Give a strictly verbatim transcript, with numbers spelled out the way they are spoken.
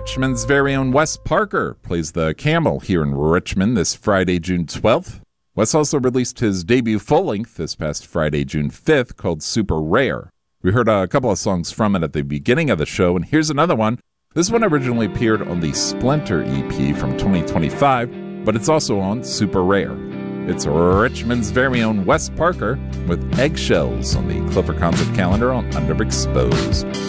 Richmond's very own Wes Parker plays the Camel here in Richmond this Friday, June twelfth. Wes also released his debut full-length this past Friday, June fifth, called Super Rare. We heard a couple of songs from it at the beginning of the show, and here's another one. This one originally appeared on the Splinter E P from twenty twenty-five, but it's also on Super Rare. It's Richmond's very own Wes Parker with Eggshells on the Clifford Concert calendar on Underexposed.